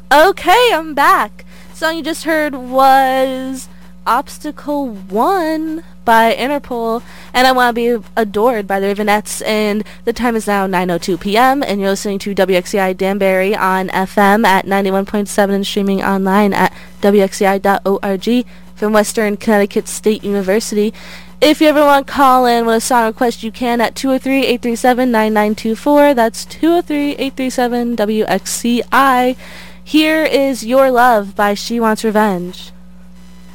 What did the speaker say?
Okay, I'm back. The song you just heard was Obstacle 1 by Interpol, and I Want to Be Adored by the Ravenettes, and the time is now 9:02 p.m., and you're listening to WXCI Danbury on FM at 91.7 and streaming online at wxci.org from Western Connecticut State University. If you ever want to call in with a song request, you can at 203-837-9924. That's 203-837-WXCI. Here is Your Love by She Wants Revenge.